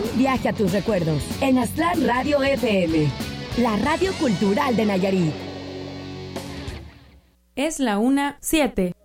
Un viaje a tus recuerdos en Aztlán Radio FM, la radio cultural de Nayarit. Es la 1:07.